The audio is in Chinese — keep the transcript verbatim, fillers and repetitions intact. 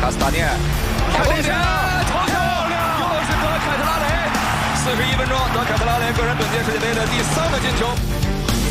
卡斯塔涅，开空前，超漂亮，又是德凯特拉雷，四十一分钟，德凯特拉雷个人本届世界杯的第三个进球。